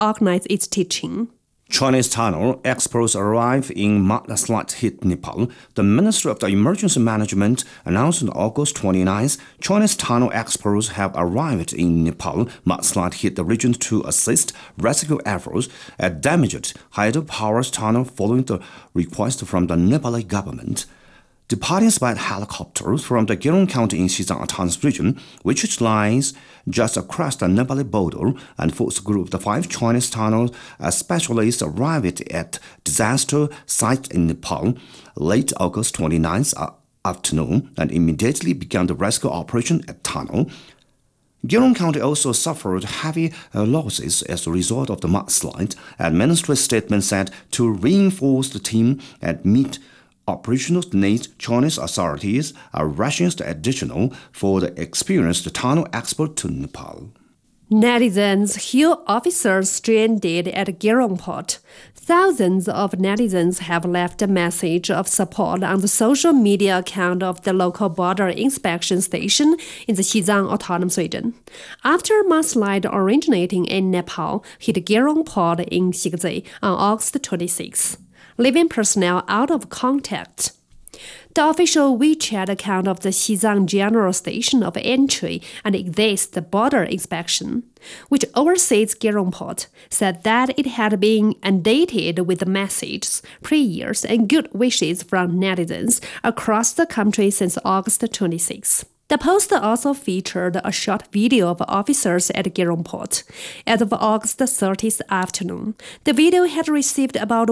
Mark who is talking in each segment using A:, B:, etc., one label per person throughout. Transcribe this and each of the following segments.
A: organize its teaching.
B: Chinese tunnel experts arrive in mudslide-hit Nepal. The Ministry of the Emergency Management announced on August 29th, Chinese tunnel experts have arrived in Nepal mudslide-hit region to assist rescue efforts at damaged hydropower tunnel following the request from the Nepali government. Departing by helicopter from the Gyeong County in Xizang Autonomous Region, which lies just across the Nepali border, and force group of 5 Chinese tunnel specialists arrived at disaster site in Nepal late August 29th afternoon and immediately began the rescue operation at tunnel. Gyeong County also suffered heavy losses as a result of the mudslide. A ministry statement said to reinforce the team and meet operational needs, Chinese authorities are rushing additional for the experienced tunnel expert to Nepal.
A: Netizens hear officers stranded at Gyeong Port. Thousands of netizens have left a message of support on the social media account of the local border inspection station in the Xizang Autonomous Region. After a mudslide originating in Nepal hit Gyeong Port in Xigzi on August 26, leaving personnel out of contact. The official WeChat account of the Xizang General Station of Entry and Exit Border Inspection, which oversees Gyeong Port, said that it had been inundated with messages, prayers, and good wishes from netizens across the country since August 26. The post also featured a short video of officers at Gyeong Port. As of August 30th afternoon, the video had received about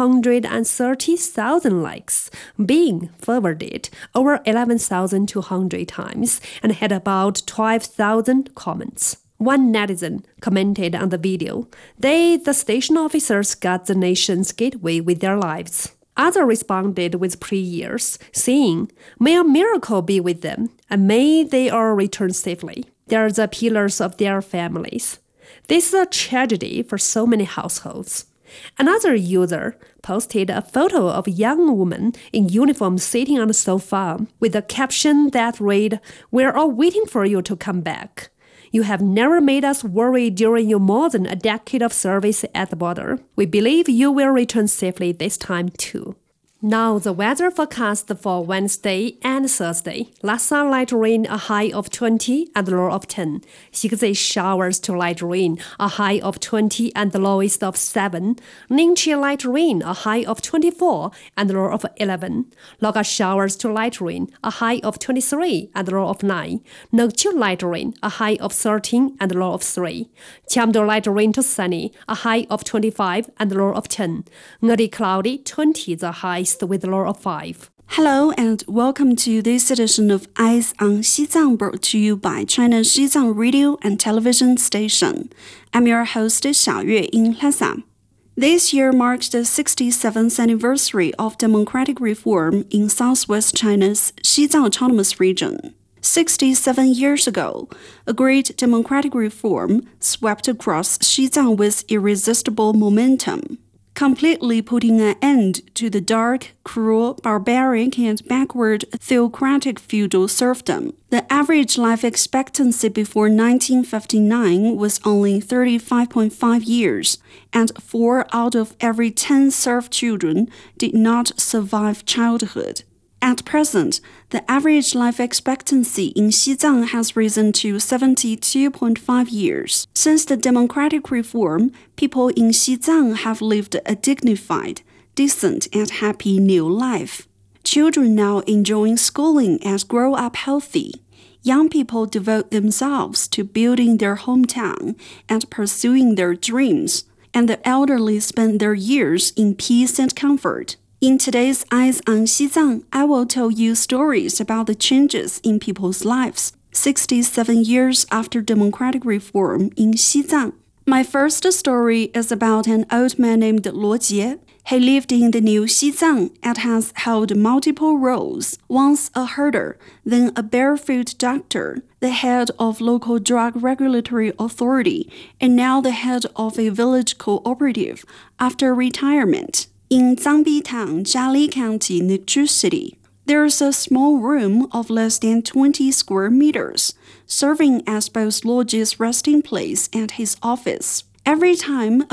A: 130,000 likes, being forwarded over 11,200 times, and had about 12,000 comments. One netizen commented on the video, the station officers got the nation's gateway with their lives. Others responded with prayers, saying, "May a miracle be with them, and may they all return safely. They are the pillars of their families. This is a tragedy for so many households." Another user posted a photo of a young woman in uniform sitting on a sofa with a caption that read, "We're all waiting for you to come back. You have never made us worry during your more than a decade of service at the border. We believe you will return safely this time too." Now the weather forecast for Wednesday and Thursday. Lhasa light rain, a high of 20 and low of 10. Xigzi showers to light rain, a high of 20 and lowest of 7. Ningqi light rain, a high of 24 and low of 11. Loga showers to light rain, a high of 23 and low of 9. Nokchu light rain, a high of 13 and low of 3. Chamdo light rain to sunny, a high of 25 and low of 10. Ngadi cloudy, 20 the highest with a low of 5.
C: Hello and welcome to this edition of Eyes on Xizang, brought to you by China's Xizang Radio and Television Station. I'm your host, Xiaoyue in Lhasa. This year marks the 67th anniversary of democratic reform in southwest China's Xizang Autonomous Region. 67 years ago, a great democratic reform swept across Xizang with irresistible momentum, completely putting an end to the dark, cruel, barbaric, and backward theocratic feudal serfdom. The average life expectancy before 1959 was only 35.5 years, and 4 out of every 10 serf children did not survive childhood. At present, the average life expectancy in Xizang has risen to 72.5 years. Since the democratic reform, people in Xizang have lived a dignified, decent, and happy new life. Children now enjoy schooling and grow up healthy. Young people devote themselves to building their hometown and pursuing their dreams, and the elderly spend their years in peace and comfort. In today's Eyes on Xizang, I will tell you stories about the changes in people's lives 67 years after democratic reform in Xizang. My first story is about an old man named Luo Jie. He lived in the new Xizang and has held multiple roles, once a herder, then a barefoot doctor, the head of local drug regulatory authority, and now the head of a village cooperative after retirement. In Zangbi Town, Jiali County, Ningzhi City, there's a small room of less than 20 square meters, serving as both Luo Jie's resting place and his office. Every time